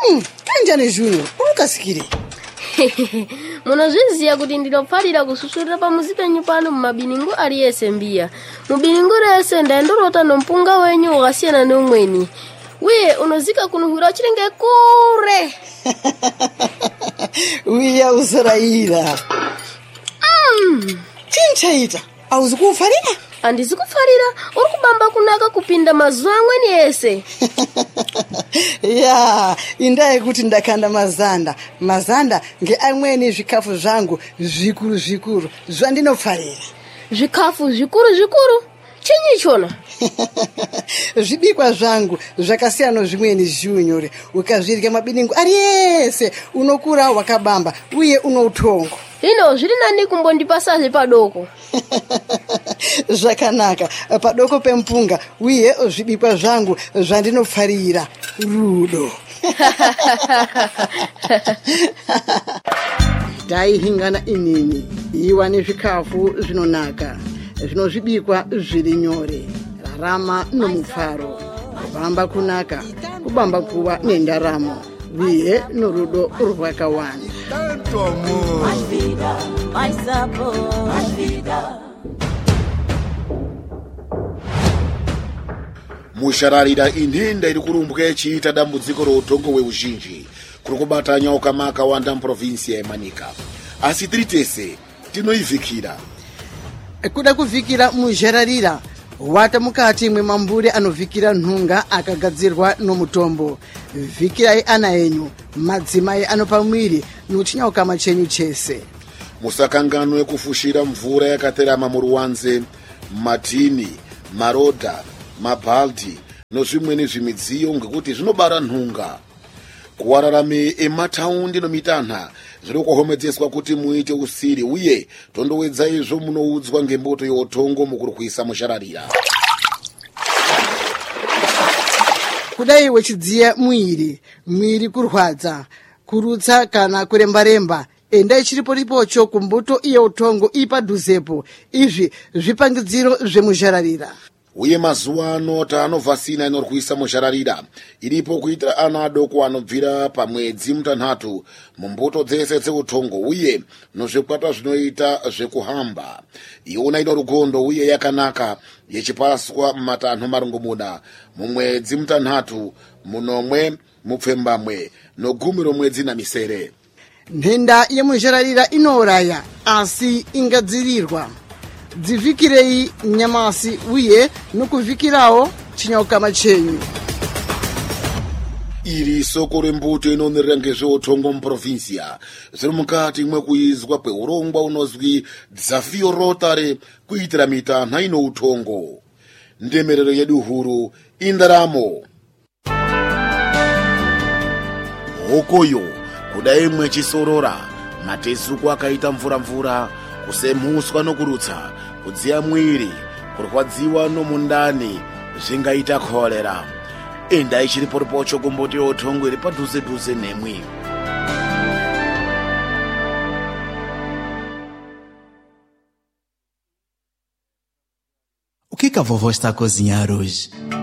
Kanjani Junior, ukasikire. Munozviziya kuti ndinopfarira kususurira pamuzipenyu pano mumabiningu aliyese mbiya. Mubiningu rese ndaendorota nompunga wenyu wakasiyana neumweni. Uye unozika kunuhura uchirenge kure. Uya usaraira. Chinchaita, auzi kufarira? Andizi kufarira, uri kubamba kunaka kupinda mazuva amweni ese. Ya, indaye kuti ndakanda mazanda nge amweni zvikafu zvangu zvikuru zvandinofarira. Zvikafu zvikuru? Chinyi chona? Zvibikwa zvangu zvakasiyana zvimweni Junior, ukazvirya mabiningu ariyese unokura wakabamba uye unoutongo. Hino zviri nani kumbondipasaze padoko. Zvakanaka, padoko pempunga uye zvibikwa zvangu zvandinofarira rudo. Dai hingana inini iwa nezvikafu zvinonaka zvinozvibikwa zviri nyore, rarama nomufaro, kubamba kunaka, kubamba kuwa nendaramo uye norudo rwakawanda. Mushararira inhenda iri kurumbwa ichiita dambudziko routongo hweuzhinji kuri kubata nyoka makawanda muprovinsi yeManika. Asi tiri tese tinoivhikira. Kuda kuvhikira mushararira wata mukati mwemambure anovhikira nhunga akagadzirwa nomutombo. Vhikirai ana enyu, madzimai anopa mwiri nochinyauka machenyu chese. Musakanganwe kufushira mvura yakaterama muruwanze, matini, marodha, mabhaldi nozvimweni zvimidziyo ngekuti zvinobara nhunga. Kuwararame emataundi nomitanha zviri kuhomedzeswa kuti muite usiri uye tondowedza izvo munoudzwa ngemboto youtongo mukurwisa mushararira. Kudai wechidziya mwiri kurwadza, kurutsa kana kuremba-remba, endai chiripo-ripocho kumbuto iyeutongo ipadhuzepo. Izvi zvipangidziro zvemushararira. Uye mazuva ano tanovhasina inorwisa mushararira iripo kuitira ana adoko anobvira pamwedzi mutanhatu mumbuto dzese dzeutongo uye nozvikwata zvinoita zvekuhamba. Iona ino rugondo uye yakanaka yechipaswa mumatanho marongomuna mumwedzi mutanhatu, munomwe, mupfembamwe nogumi romwedzi namisere. Nhenda yemushararira inouraya asi ingadzirirwa. Dzivhikirei nyamasi uye nokuvhikirawo chinyauka machenyu. Iri soko rembuto inomirira ngezveutongo muprovinsia zviri mukati mwekuizwa kweurongwa unozwi Dzafio Rotary kuitira mitanha inoutongo. Ndemerero yedu huru indaramo. Hokoyo kudai mwechisorora, matesuku akaita mvura, kusemhuswa nokurutsa, kudziya mwiri, kurwadziwa nomundani zvingaita kolera. Endai chiripo-ripocho kumbuto youtongo iri padhuze nemwi. O que a vovó está a cozinhar hoje?